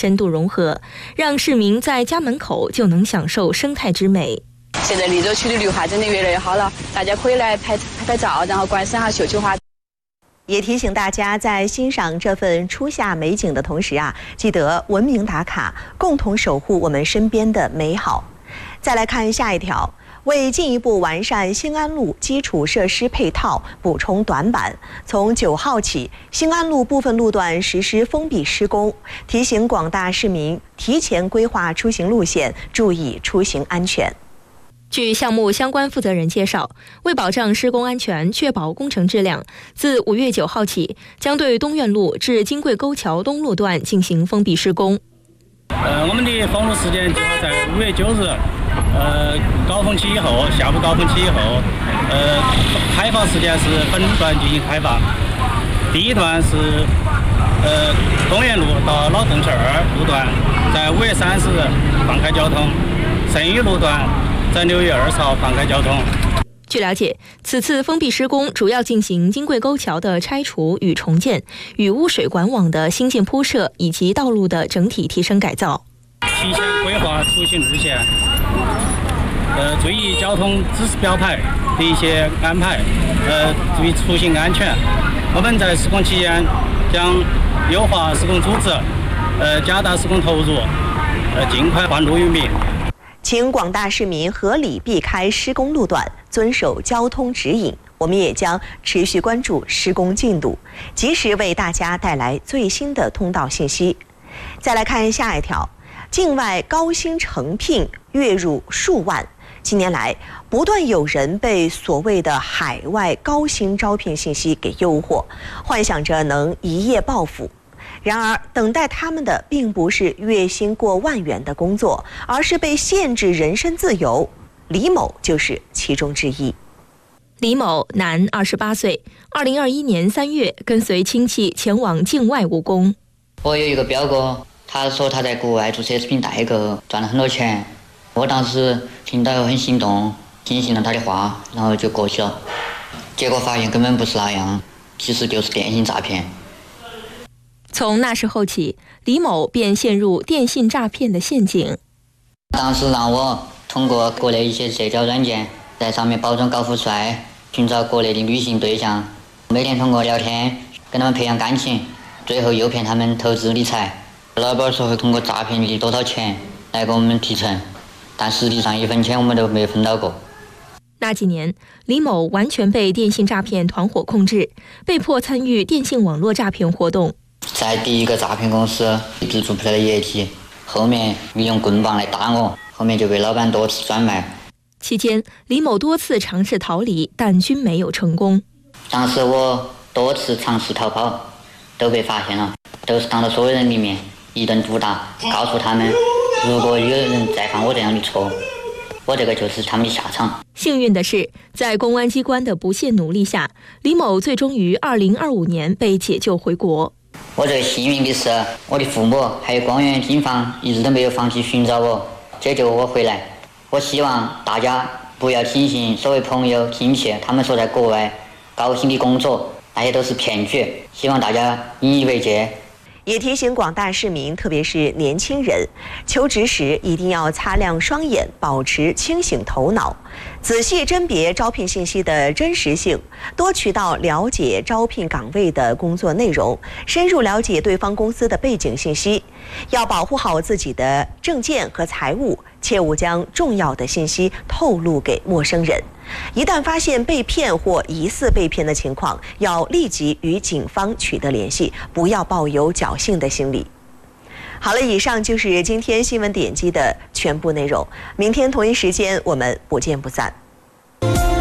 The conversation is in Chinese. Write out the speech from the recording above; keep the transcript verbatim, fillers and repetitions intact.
深度融合，让市民在家门口就能享受生态之美。 现在溧州区的绿化真的越来越好了，大家可以来拍拍拍照，然后观赏下绣球花。 也提醒大家，在欣赏这份初夏美景的同时啊，记得文明打卡，共同守护我们身边的美好。再来看下一条，为进一步完善兴安路基础设施配套，补充短板，从九号起，兴安路部分路段实施封闭施工，提醒广大市民提前规划出行路线，注意出行安全。 据项目相关负责人介绍，为保障施工安全，确保工程质量，自五月九号起，将对东苑路至金桂沟桥东路段进行封闭施工。 呃，我们的封路时间计划在五月九日，呃，高峰期以后，下午高峰期以后，呃，开放时间是分段进行开放。第一段是呃东苑路到老洞村二路段，在五月三十日放开交通，剩余路段在六月二十号放开交通。 据了解，此次封闭施工主要进行金桂沟桥的拆除与重建、与污水管网的新建铺设以及道路的整体提升改造。 提前规划出行路线，呃，注意交通指示标牌的一些安排，呃，注意出行安全。我们在施工期间将优化施工组织，呃，加大施工投入，呃，尽快还路于民。 请广大市民合理避开施工路段，遵守交通指引。我们也将持续关注施工进度，及时为大家带来最新的通道信息。再来看下一条，境外高薪诚聘月入数万。近年来，不断有人被所谓的海外高薪招聘信息给诱惑，幻想着能一夜暴富。然而，等待他们的并不是月薪过万元的工作，而是被限制人身自由。李某就是其中之一。 李某，男，二十八岁，二零二一年三月跟随亲戚前往境外务工。 我有一个表哥，他说他在国外做奢侈品代购，赚了很多钱。我当时听到很心动，听信了他的话，然后就过去了。结果发现根本不是那样，其实就是电信诈骗。 从那时候起，李某便陷入电信诈骗的陷阱。 当时让我通过国内一些社交软件，在上面包装高富帅，寻找国内的女性对象，每天通过聊天跟他们培养感情，最后诱骗他们投资理财。老板说会通过诈骗你多少钱来给我们提成，但实际上一分钱我们都没有分到过。 那几年，李某完全被电信诈骗团伙控制，被迫参与电信网络诈骗活动。 在第一个诈骗公司一直做不出来的业绩，后面利用棍棒来打我，后面就被老板多次转卖。 期间，李某多次尝试逃离，但均没有成功。 当时我多次尝试逃跑，都被发现了，都是当着所有人里面一顿毒打，告诉他们，如果有人再犯我这样的错，我这个就是他们的下场。 幸运的是，在公安机关的不懈努力下，李某最终于二零二五年被解救回国。 我最幸运的是，我的父母还有光源警方一直都没有放弃寻找我，解救我回来。我希望大家不要听信所谓朋友亲戚他们说在国外高薪的工作，那些都是骗局，希望大家引以为戒。 也提醒广大市民，特别是年轻人，求职时一定要擦亮双眼，保持清醒头脑，仔细甄别招聘信息的真实性，多渠道了解招聘岗位的工作内容，深入了解对方公司的背景信息，要保护好自己的证件和财物，切勿将重要的信息透露给陌生人。一旦发现被骗或疑似被骗的情况，要立即与警方取得联系，不要抱有侥幸的心理。好了，以上就是今天新闻点击的全部内容。明天同一时间，我们不见不散。